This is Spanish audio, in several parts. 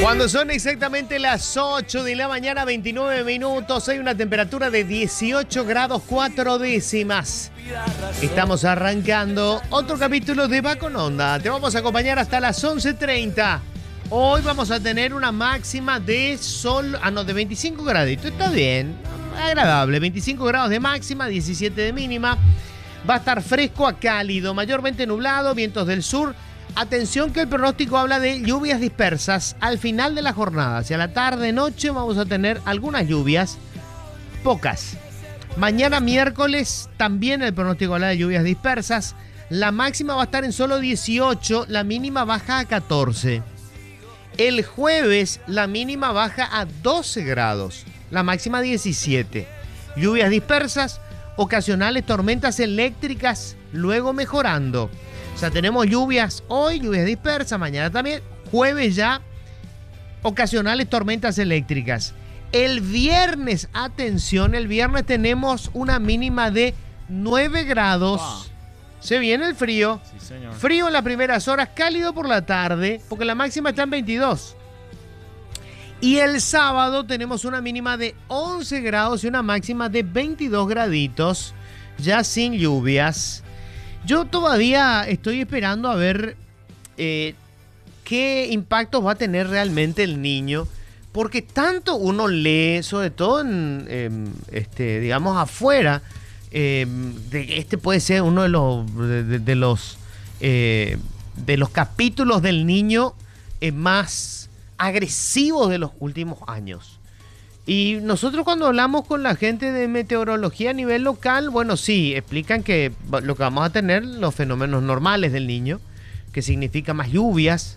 Cuando son exactamente las 8 de la mañana, 29 minutos, hay una temperatura de 18 grados 4 décimas. Estamos arrancando otro capítulo de Va con Onda. Te vamos a acompañar hasta las 11:30. Hoy vamos a tener una máxima de de 25 graditos. Está bien, agradable. 25 grados de máxima, 17 de mínima. Va a estar fresco a cálido, mayormente nublado, vientos del sur. Atención que el pronóstico habla de lluvias dispersas al final de la jornada. Hacia la tarde-noche vamos a tener algunas lluvias, pocas. Mañana miércoles también el pronóstico habla de lluvias dispersas. La máxima va a estar en solo 18, la mínima baja a 14. El jueves la mínima baja a 12 grados, la máxima 17. Lluvias dispersas, ocasionales tormentas eléctricas, luego mejorando. O sea, tenemos lluvias hoy, lluvias dispersas, mañana también, jueves ya, ocasionales tormentas eléctricas. El viernes, atención, el viernes tenemos una mínima de 9 grados. Wow. Se viene el frío. Sí, señor. Frío en las primeras horas, cálido por la tarde, porque la máxima está en 22. Y el sábado tenemos una mínima de 11 grados y una máxima de 22 graditos, ya sin lluvias. Yo todavía estoy esperando a ver qué impactos va a tener realmente el niño, porque tanto uno lee, sobre todo digamos afuera, este puede ser uno de los capítulos del niño más agresivos de los últimos años. Y nosotros cuando hablamos con la gente de meteorología a nivel local, bueno, sí, explican que lo que vamos a tener, los fenómenos normales del niño, que significa más lluvias,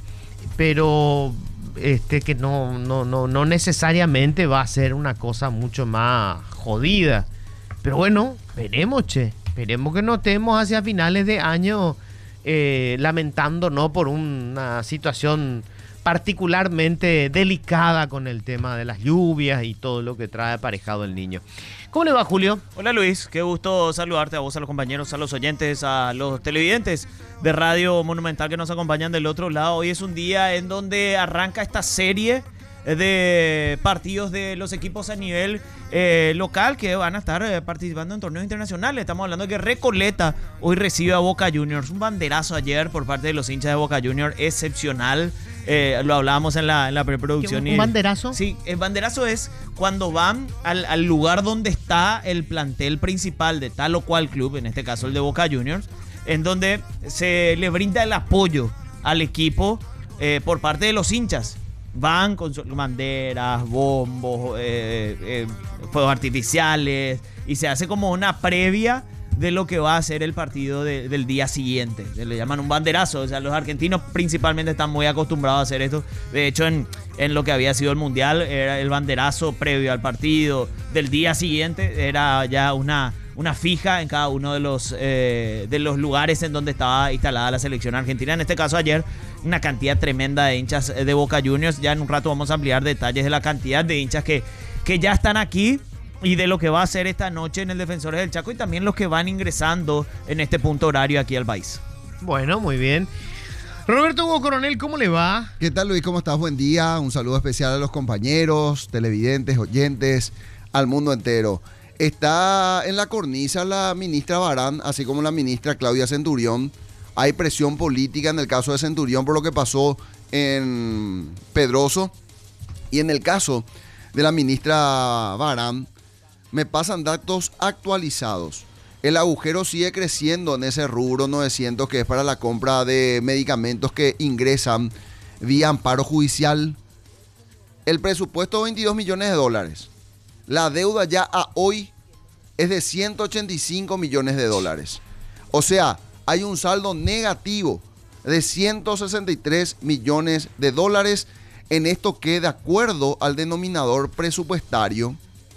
pero que no necesariamente va a ser una cosa mucho más jodida. Pero bueno, esperemos que no estemos hacia finales de año lamentándonos por una situación particularmente delicada con el tema de las lluvias y todo lo que trae aparejado el niño. ¿Cómo le va, Julio? Hola, Luis, qué gusto saludarte a vos, a los compañeros, a los oyentes, a los televidentes de Radio Monumental que nos acompañan del otro lado. Hoy es un día en donde arranca esta serie de partidos de los equipos a nivel local que van a estar participando en torneos internacionales. Estamos hablando de que Recoleta hoy recibe a Boca Juniors. Un banderazo ayer por parte de los hinchas de Boca Juniors excepcional. Lo hablábamos en la preproducción. ¿Un banderazo? Sí, el banderazo es cuando van al lugar donde está el plantel principal de tal o cual club, en este caso el de Boca Juniors, en donde se le brinda el apoyo al equipo por parte de los hinchas. Van con banderas, bombos, fuegos artificiales, y se hace como una previa de lo que va a ser el partido del día siguiente. Se le llaman un banderazo. O sea, los argentinos principalmente están muy acostumbrados a hacer esto. De hecho, en lo que había sido el Mundial, era el banderazo previo al partido del día siguiente. Era ya una fija en cada uno de los lugares en donde estaba instalada la selección argentina. En este caso, ayer, una cantidad tremenda de hinchas de Boca Juniors. Ya en un rato vamos a ampliar detalles de la cantidad de hinchas que ya están aquí y de lo que va a hacer esta noche en el Defensores del Chaco, y también los que van ingresando en este punto horario aquí al país. Bueno, muy bien. Roberto Hugo Coronel, ¿cómo le va? ¿Qué tal, Luis? ¿Cómo estás? Buen día. Un saludo especial a los compañeros, televidentes, oyentes, al mundo entero. Está en la cornisa la ministra Barán, así como la ministra Claudia Centurión. Hay presión política en el caso de Centurión por lo que pasó en Pedroso. Y en el caso de la ministra Barán, me pasan datos actualizados. El agujero sigue creciendo en ese rubro 900, que es para la compra de medicamentos que ingresan vía amparo judicial. El presupuesto, $22 millones. La deuda ya a hoy es de $185 millones. O sea, hay un saldo negativo de $163 millones en esto que, de acuerdo al denominador presupuestario,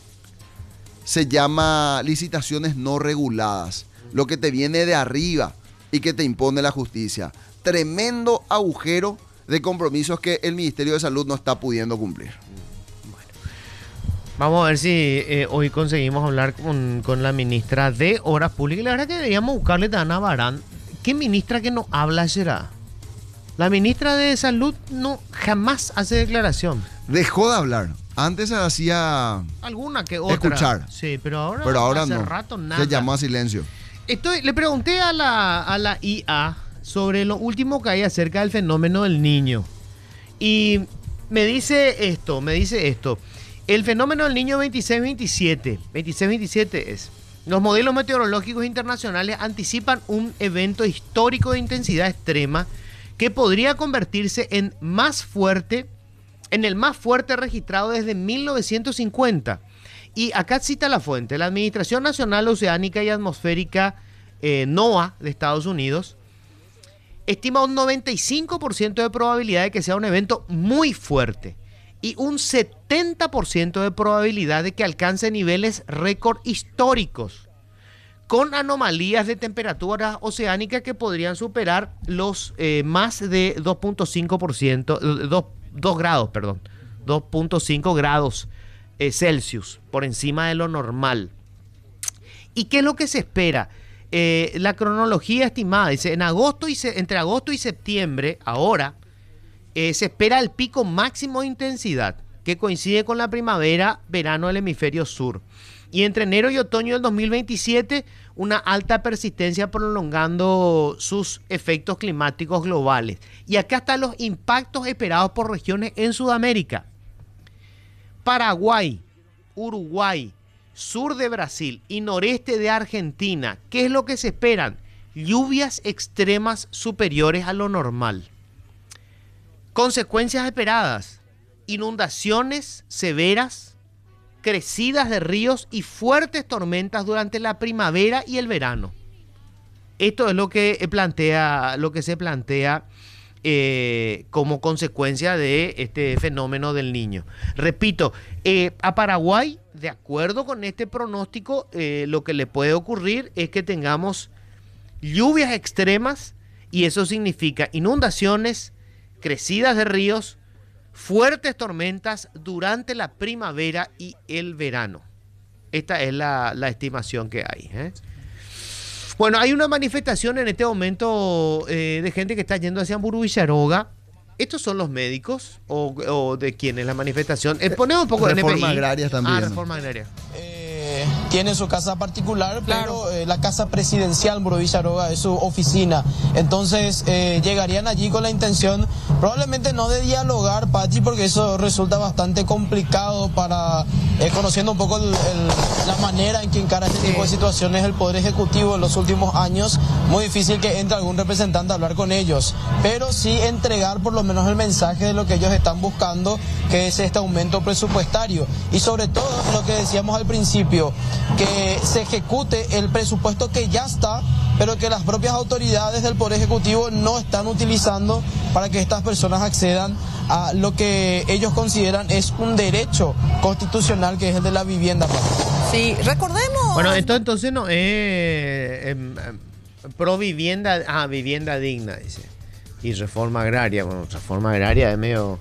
se llama licitaciones no reguladas, lo que te viene de arriba y que te impone la justicia. Tremendo agujero de compromisos que el Ministerio de Salud no está pudiendo cumplir. Bueno, vamos a ver si hoy conseguimos hablar con la ministra de Obras Públicas. La verdad que deberíamos buscarle a Ana Barán. ¿Qué ministra que no habla será? La ministra de Salud no jamás hace declaración. Dejó de hablar. Antes hacía Alguna que otra. escuchar. Sí, pero ahora Hace no. Rato nada. Se llamó a silencio. Le pregunté a la IA sobre lo último que hay acerca del fenómeno del Niño. Y me dice esto. El fenómeno del Niño 26-27 es: los modelos meteorológicos internacionales anticipan un evento histórico de intensidad extrema que podría convertirse en el más fuerte registrado desde 1950. Y acá cita la fuente: la Administración Nacional Oceánica y Atmosférica, NOAA, de Estados Unidos, estima un 95% de probabilidad de que sea un evento muy fuerte y un 70% de probabilidad de que alcance niveles récord históricos, con anomalías de temperatura oceánica que podrían superar los más de 2.5 grados Celsius, por encima de lo normal. ¿Y qué es lo que se espera? La cronología estimada dice: entre agosto y septiembre, ahora, se espera el pico máximo de intensidad, que coincide con la primavera-verano del hemisferio sur. Y entre enero y otoño del 2027, una alta persistencia prolongando sus efectos climáticos globales. Y acá están los impactos esperados por regiones en Sudamérica: Paraguay, Uruguay, sur de Brasil y noreste de Argentina. ¿Qué es lo que se esperan? Lluvias extremas superiores a lo normal. Consecuencias esperadas: inundaciones severas, crecidas de ríos y fuertes tormentas durante la primavera y el verano. Esto es lo que se plantea como consecuencia de este fenómeno del Niño. Repito, a Paraguay, de acuerdo con este pronóstico, lo que le puede ocurrir es que tengamos lluvias extremas, y eso significa inundaciones, crecidas de ríos, fuertes tormentas durante la primavera y el verano. Esta es la estimación que hay. Bueno, hay una manifestación en este momento de gente que está yendo hacia Hamburgo y Villaroga. ¿Estos son los médicos o de quién es la manifestación? Ponemos un poco de Reforma agraria también. Reforma agraria. Tiene su casa particular, claro, pero la casa presidencial Hamburgo y Villaroga es su oficina. Entonces llegarían allí con la intención, probablemente no de dialogar, Pati, porque eso resulta bastante complicado para, conociendo un poco la manera en que encara este tipo de situaciones el Poder Ejecutivo en los últimos años, muy difícil que entre algún representante a hablar con ellos, pero sí entregar por lo menos el mensaje de lo que ellos están buscando, que es este aumento presupuestario. Y sobre todo, lo que decíamos al principio, que se ejecute el presupuesto que ya está, pero que las propias autoridades del Poder Ejecutivo no están utilizando para que estas personas accedan a lo que ellos consideran es un derecho constitucional, que es el de la vivienda. Sí, recordemos. Bueno, esto entonces no es pro vivienda, vivienda digna, dice. Y reforma agraria. Bueno, reforma agraria es medio...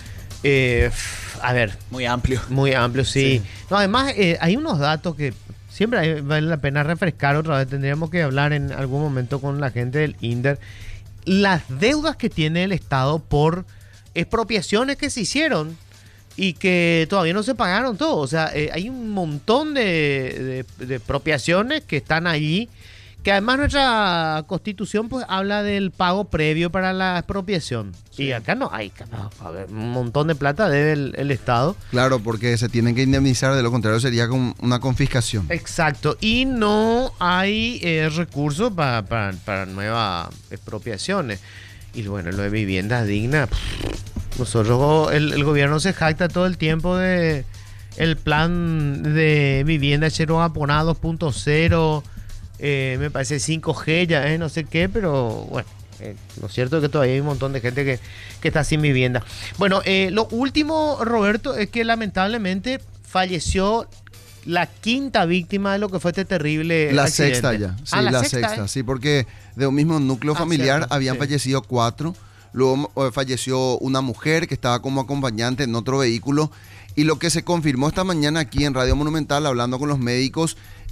a ver. Muy amplio. Muy amplio, sí. No, además, hay unos datos que siempre vale la pena refrescar otra vez. Tendríamos que hablar en algún momento con la gente del INDER. Las deudas que tiene el Estado por expropiaciones que se hicieron y que todavía no se pagaron todo. O sea, hay un montón de expropiaciones que están allí, que además nuestra Constitución pues habla del pago previo para la expropiación. Sí. Y acá no hay, a ver, un montón de plata debe el Estado. Claro, porque se tienen que indemnizar, de lo contrario sería como una confiscación. Exacto, y no hay recursos para nuevas expropiaciones. Y bueno, lo de viviendas dignas, nosotros, el gobierno se jacta todo el tiempo de el plan de vivienda Cheroaponá 2.0, me parece 5G ya, no sé qué, pero bueno, lo cierto es que todavía hay un montón de gente que está sin vivienda. Bueno, lo último, Roberto, es que lamentablemente falleció la quinta víctima de lo que fue este terrible la accidente. Sexta ya, sí, la sexta, sí, porque de un mismo núcleo familiar cierto, habían sí. fallecido 4, luego falleció una mujer que estaba como acompañante en otro vehículo, y lo que se confirmó esta mañana aquí en Radio Monumental, hablando con los médicos,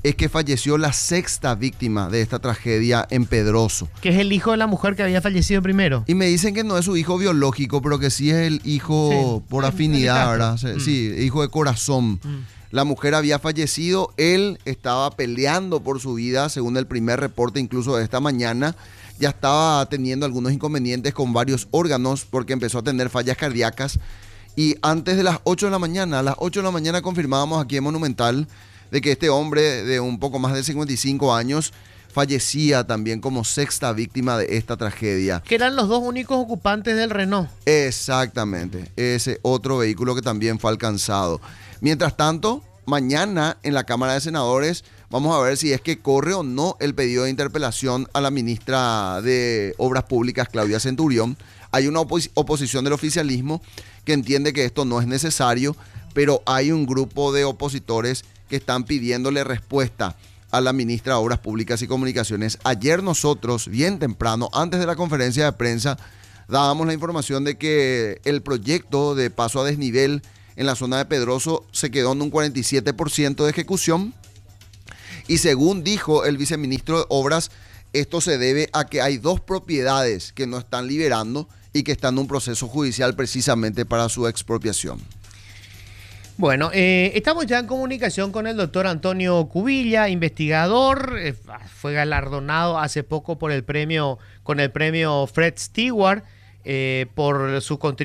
es que falleció la 6ª víctima de esta tragedia en Pedroso. Que es el hijo de la mujer que había fallecido primero. Y me dicen que no es su hijo biológico, pero que sí es el hijo por afinidad, ¿verdad? Sí, hijo de corazón. La mujer había fallecido, él estaba peleando por su vida, según el primer reporte incluso de esta mañana. Ya estaba teniendo algunos inconvenientes con varios órganos porque empezó a tener fallas cardíacas. Y antes de las 8 de la mañana, a las 8 de la mañana confirmábamos aquí en Monumental de que este hombre de un poco más de 55 años fallecía también como 6ª víctima de esta tragedia. Que eran los dos únicos ocupantes del Renault. Exactamente, ese otro vehículo que también fue alcanzado. Mientras tanto, mañana en la Cámara de Senadores vamos a ver si es que corre o no el pedido de interpelación a la ministra de Obras Públicas, Claudia Centurión. Hay una oposición del oficialismo que entiende que esto no es necesario, pero hay un grupo de opositores que están pidiéndole respuesta a la ministra de Obras Públicas y Comunicaciones. Ayer nosotros, bien temprano, antes de la conferencia de prensa, dábamos la información de que el proyecto de paso a desnivel en la zona de Pedroso se quedó en un 47% de ejecución. Y según dijo el viceministro de Obras, esto se debe a que hay 2 propiedades que no están liberando y que están en un proceso judicial precisamente para su expropiación. Bueno, estamos ya en comunicación con el doctor Antonio Cubilla, investigador, fue galardonado hace poco con el premio Fred Stewart por su contribución